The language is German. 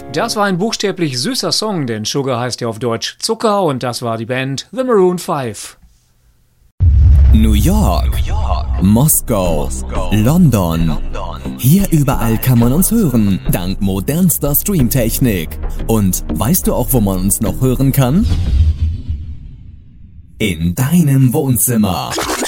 Das war ein buchstäblich süßer Song, denn Sugar heißt ja auf Deutsch Zucker und das war die Band The Maroon 5. New York, Moskau, London. Hier überall kann man uns hören, dank modernster Streamtechnik. Und weißt du auch, wo man uns noch hören kann? In deinem Wohnzimmer.